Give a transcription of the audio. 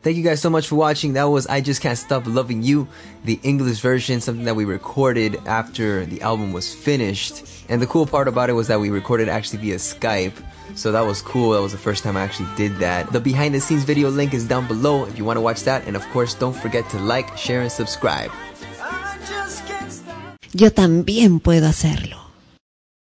Thank you guys so much for watching. That was I Just Can't Stop Loving You, the English version, something that we recorded after the album was finished. And the cool part about it was that we recorded actually via Skype. So that was cool. That was the first time I actually did that. The behind the scenes video link is down below if you want to watch that. And of course, don't forget to like, share, and subscribe. Yo también puedo hacerlo.